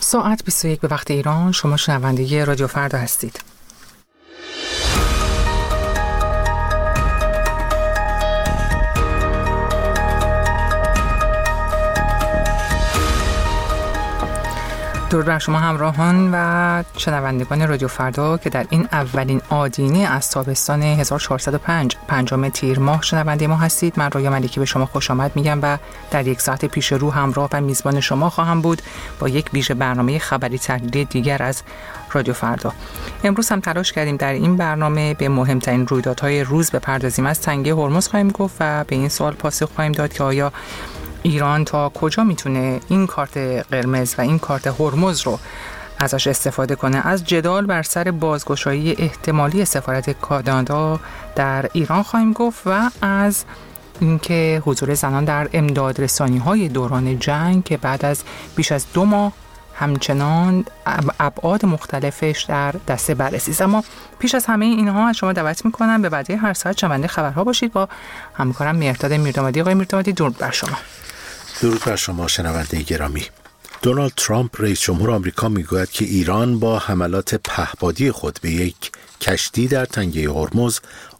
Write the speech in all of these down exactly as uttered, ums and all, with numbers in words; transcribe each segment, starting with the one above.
ساعت بیست و یک به وقت ایران. شما شنونده رادیو فردا هستید. درود بر شما همراهان و شنوندگان رادیو فردا که در این اولین آدینه از تابستان هزار و چهارصد و پنج پنجم تیر ماه شنونده ما هستید. من رویا ملکی به شما خوش آمد میگم و در یک ساعت پیش رو همراه و میزبان شما خواهم بود با یک ویژه برنامه خبری تحلیلی دیگر از رادیو فردا. امروز هم تلاش کردیم در این برنامه به مهمترین رویدادهای روز بپردازیم. از تنگه هرمز خواهیم گفت و به این سوال پاسخ خواهیم داد که آیا ایران تا کجا میتونه این کارت قرمز و این کارت هرمز رو ازش استفاده کنه. از جدال بر سر بازگشایی احتمالی سفارت کانادا در ایران خواهیم گفت و از اینکه حضور زنان در امدادرسانی‌های دوران جنگ که بعد از بیش از دو ماه همچنان ابعاد مختلفش در دسته بررسی است. اما پیش از همه اینها از شما دعوت میکنم به بعد هر ساعت شنونده خبرها باشید با همکارم مهرداد میردامادی. آقای میردامادی درود بر شما. درود بر شما شنونده گرامی. دونالد ترامپ رئیس جمهور آمریکا میگوید که ایران با حملات پهپادی خود به یک کشتی در تنگه هرمز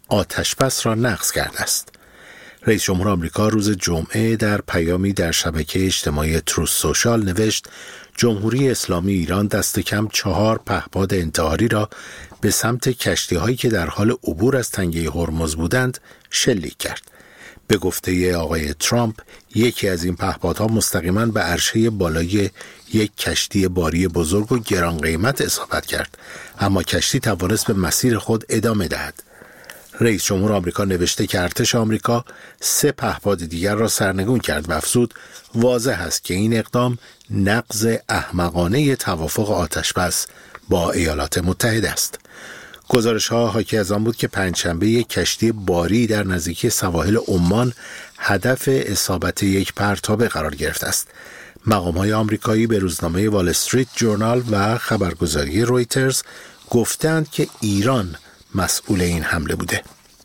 آتشبس را نقض کرده است. رئیس جمهور آمریکا روز جمعه در پیامی در شبکه اجتماعی تروث سوشال نوشت جمهوری اسلامی ایران دست کم چهار پهپاد انتحاری را به سمت کشتی‌هایی که در حال عبور از تنگه هرمز بودند شلیک کرد. به گفته آقای ترامپ یکی از این پهپادها مستقیما به عرشه بالای یک کشتی باری بزرگ و گران قیمت اصابت کرد، اما کشتی توانست به مسیر خود ادامه دهد. رئیس جمهور آمریکا نوشته که ارتش آمریکا سه پهپاد دیگر را سرنگون کرد و افزود واضح است که این اقدام نقض احمقانه توافق آتشبس با ایالات متحده است. گزارش‌ها حاکی از آن بود که پنجشنبه یک کشتی باری در نزدیکی سواحل عمان هدف اصابت یک پرتابه قرار گرفته است. مقام‌های آمریکایی به روزنامه وال استریت جورنال و خبرگزاری رویترز گفتند که ایران مسئول این حمله بوده.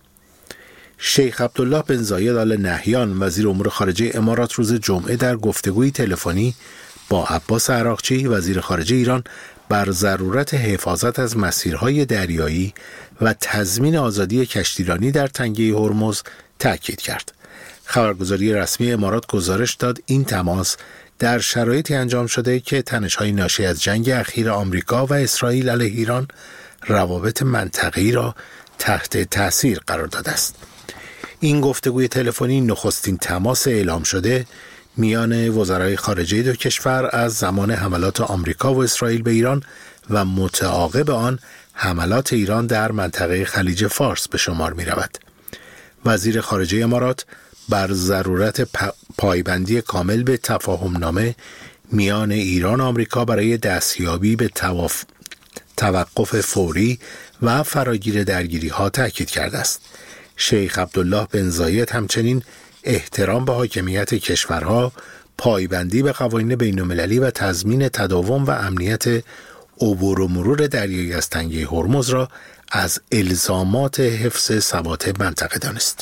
شیخ عبدالله بن زاید آل نهیان وزیر امور خارجه امارات روز جمعه در گفتگوی تلفنی با عباس عراقچی وزیر خارجه ایران بر ضرورت حفاظت از مسیرهای دریایی و تضمین آزادی کشتیرانی در تنگه هرمز تاکید کرد. خبرگزاری رسمی امارات گزارش داد این تماس در شرایطی انجام شده که تنش‌های ناشی از جنگ اخیر آمریکا و اسرائیل علیه ایران روابط منطقه‌ای را تحت تأثیر قرار داده است. این گفتگوی تلفنی نخستین تماس اعلام شده میان وزرای خارجه دو کشور از زمان حملات آمریکا و اسرائیل به ایران و متعاقب آن حملات ایران در منطقه خلیج فارس به شمار می رود. وزیر خارجه امارات بر ضرورت پایبندی کامل به تفاهمنامه میان ایران و آمریکا برای دستیابی به تواف... توقف فوری و فراگیر درگیری ها تاکید کرده است. شیخ عبدالله بن زاید همچنین احترام به حاکمیت کشورها، پایبندی به قوانین بین‌المللی و تضمین تداوم و امنیت عبور و مرور دریایی از تنگه هرمز را از الزامات حفظ ثبات منطقه دانست.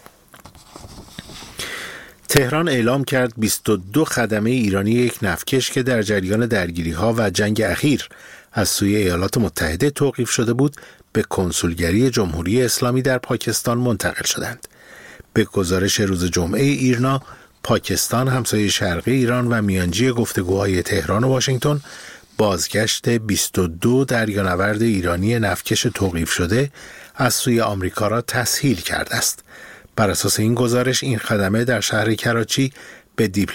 تهران اعلام کرد بیست و دو خدمه ایرانی یک نفتکش که در جریان درگیری‌ها و جنگ اخیر از سوی ایالات متحده توقیف شده بود به کنسولگری جمهوری اسلامی در پاکستان منتقل شدند. به گزارش روز جمعه ایرنا، پاکستان همسایه شرقی ایران و میانجی گفتگوهای تهران و واشنگتن بازگشت بیست و دو دریانورد ایرانی نفتکش توقیف شده از سوی آمریکا را تسهیل کرده است. بر اساس این گزارش این خدمه در شهر کراچی به دیپلمات